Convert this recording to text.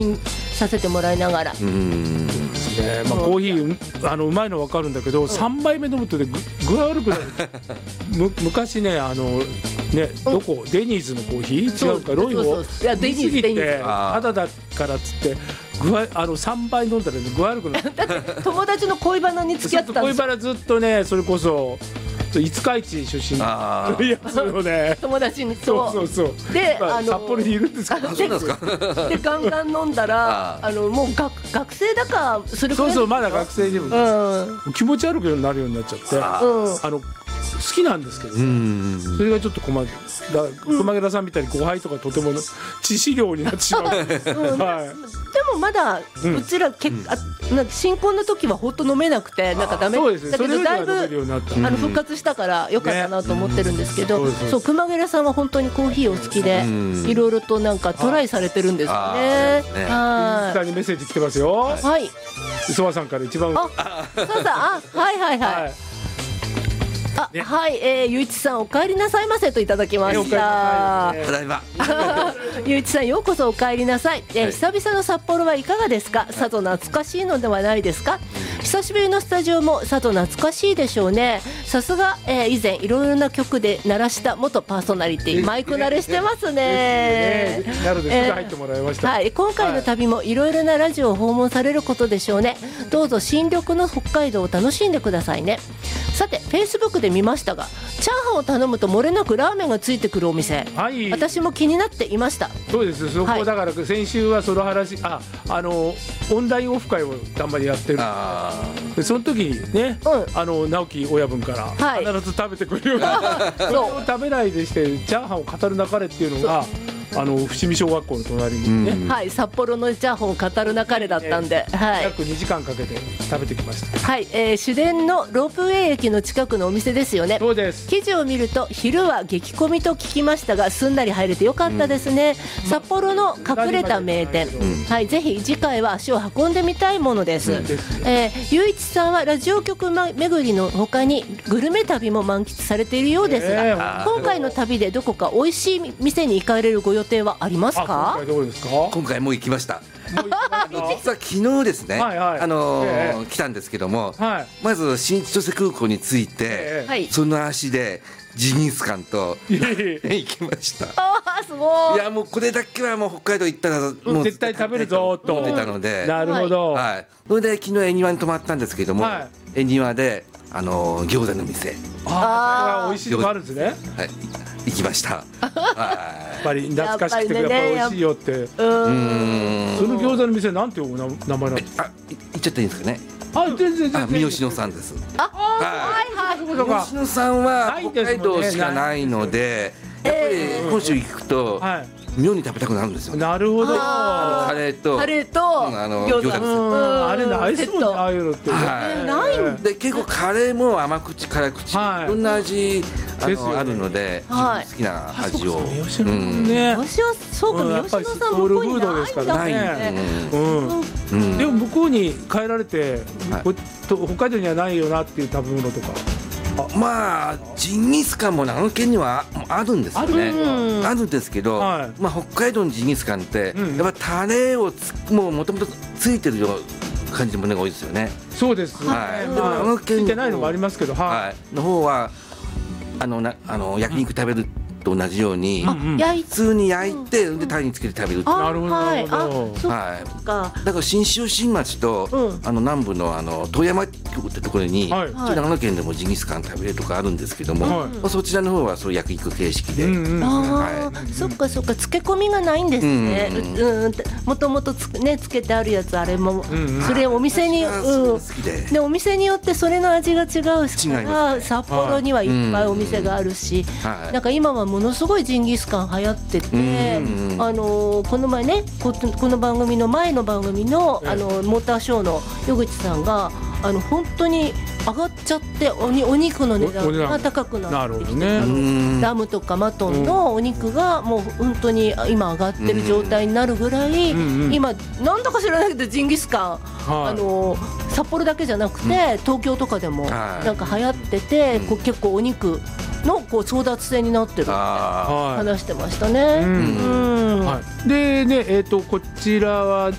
させてもらいながら。 コーヒーうまいの分かるんだけど、3杯目飲むとね具が悪くなる昔ねどこデニーズのコーヒー違うかロイホデニーズって肌だからっつって3杯飲んだら、ね、具悪くなる。 だって友達の恋バナに付き合ってたんですよ。 恋バナずっとね、それこそ五日市出身のやつをね、 友達にそうで、 札幌にいるんですけど、 でガンガン飲んだらもう学生だかそれくらい、 そうまだ学生でも、気持ち悪くなるようになっちゃって、好きなんですけどね、それがちょっと困る。熊倉さんみたいに後輩とかとても致死量になってしまう。でもまだうちら新婚の時はほんと飲めなくてなんかダメだけど、だいぶ復活したからよかったなと思ってるんですけど、そう熊倉さんは本当にコーヒーお好きでいろいろとなんかトライされてるんですよね。 インスタにメッセージ来てますよ。 はい、 磯和さんから一番そうだ、はいはい、ゆういちさんお帰りなさいませといただきました。 ただいま。 ゆういちさんようこそお帰りなさい。久々の札幌はいかがですか。さぞ懐かしいのではないですか。久しぶりのスタジオもさぞ懐かしいでしょうね。さすが、以前いろいろな曲で鳴らした元パーソナリティ、マイク慣れしてますね。 なのですぐ入ってもらいました。 今回の旅もいろいろなラジオを訪問されることでしょうね。どうぞ新緑の北海道を楽しんでくださいね。さて Facebook で見ましたが、チャーハンを頼むと漏れなくラーメンがついてくるお店、私も気になっていました。 そうです、そこだから先週はその話、オンラインオフ会をたまにやってる。でその時にね、直樹親分から必ず食べてくれるような、それを食べないでしてチャーハンを語るなかれっていうのが伏見小学校の隣にね、 札幌のチャーハンを語るなかれだったんで、 約2時間かけて食べてきました。 市電のロープウェイ駅の近くのお店ですよね。 そうです。 記事を見ると昼は激混みと聞きましたが、すんなり入れてよかったですね。札幌の隠れた名店、ぜひ次回は足を運んでみたいものです。ゆういちさんはラジオ局巡りの他にグルメ旅も満喫されているようですが、今回の旅でどこか美味しい店に行かれるご予定はありますか。 今回もう行きました。実は昨日ですね、来たんですけども、まず新千歳空港に着いて、その足でジンギスカンと行きました。 すごい。 いやもうこれだけはもう北海道行ったらもう絶対食べるぞと思ってたので、 なるほど。 それで昨日恵庭に泊まったんですけども、恵庭で餃子の店、 美味しいのあるんですね。 行きました。やっぱり懐かしくてやっぱり美味しいよって。その餃子の店なんていう名前なんですか。 言っちゃっていいんですかね。 全然三好野さんです。三好野さんは北海道しかないので、やっぱり本州行くと妙に食べたくなるんですよ。 なるほど。 カレーと餃子。あれナイスもんね、ああいうのって。 ないんで結構カレーも甘口辛口いろんな味あるので、好きな味を。 私はそうか、三好野さん向こうにないんだね。 でも向こうに帰られて北海道にはないよなっていう食べ物とか。 まあジンギスカンも長野県にはあるんですよね。あるんですけど、まあ北海道のジンギスカンってやっぱタレをもともとついてるような感じのものが多いですよね。 そうです。でも長野県ついてないのもありますけど、 の方は焼肉食べると同じように普通に焼いてでタレにつけて食べる。 なるほど。 だから新州新町と南部の遠山局ってところに長野県でもジンギスカン食べれるとかあるんですけども、そちらの方はそう焼肉形式で。 そっかそっか、漬け込みがないんですね。もともとねつけてあるやつ、あれもそれお店にでお店によってそれの味が違うし、札幌にはいっぱいお店があるし、なんか今はものすごいジンギスカン流行ってて、この前ねこの番組の前の番組のモーターショーの与口さんが本当に上がっちゃってお肉の値段が高くなってきて、ラムとかマトンのお肉がもう本当に今上がってる状態になるぐらい、今なんだか知らないけどジンギスカン札幌だけじゃなくて東京とかでもなんか流行ってて、結構お肉の争奪戦になってるって話してましたね。 でね、こちらは